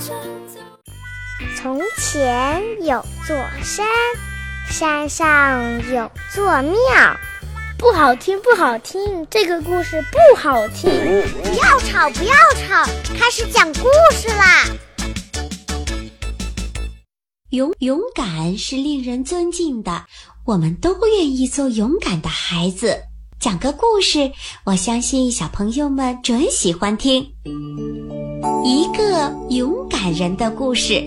从前有座山，山上有座庙。 不好听，不好听，这个故事不好听。 不要吵，不要吵，开始讲故事啦！ 勇敢是令人尊敬的，我们都愿意做勇敢的孩子。讲个故事，我相信小朋友们准喜欢听。一个勇敢人的故事。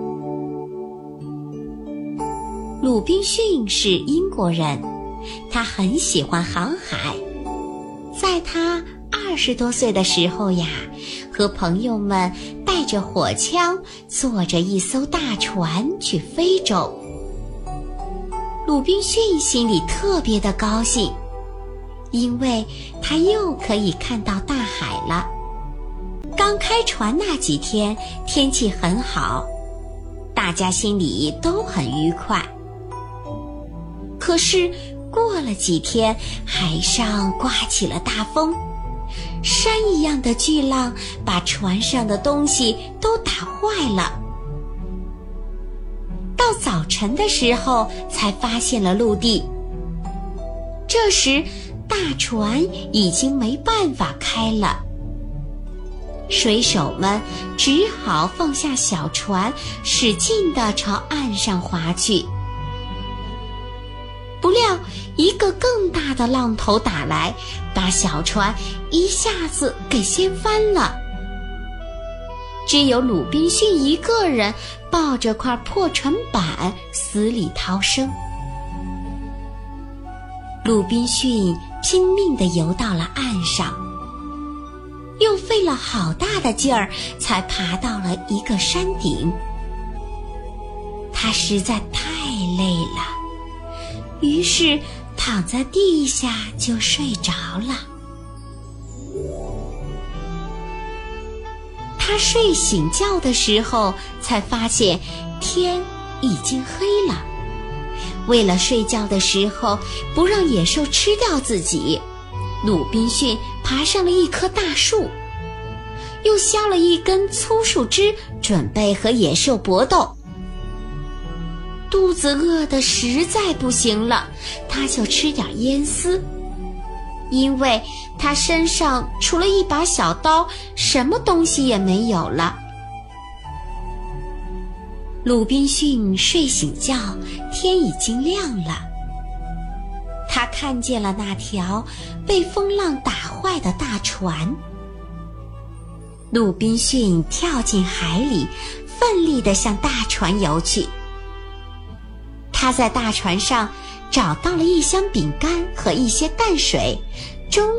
鲁滨逊是英国人，他很喜欢航海。在他20多岁的时候呀，和朋友们带着火枪，坐着一艘大船去非洲。鲁滨逊心里特别的高兴，因为他又可以看到大海了。刚开船那几天，天气很好，大家心里都很愉快。可是过了几天，海上刮起了大风，山一样的巨浪把船上的东西都打坏了。到早晨的时候才发现了陆地。这时大船已经没办法开了，水手们只好放下小船，使劲地朝岸上划去。不料一个更大的浪头打来，把小船一下子给掀翻了。只有鲁滨逊一个人抱着块破船板死里逃生。鲁滨逊拼命地游到了岸上，又费了好大的劲儿才爬到了一个山顶。他实在太累了，于是躺在地下就睡着了。他睡醒觉的时候才发现天已经黑了。为了睡觉的时候不让野兽吃掉自己，鲁滨逊爬上了一棵大树，又削了一根粗树枝，准备和野兽搏斗。肚子饿得实在不行了，他就吃点烟丝，因为他身上除了一把小刀，什么东西也没有了。鲁滨逊睡醒觉，天已经亮了。他看见了那条被风浪打坏的大船。鲁滨逊跳进海里，奋力地向大船游去。他在大船上找到了一箱饼干和一些淡水，终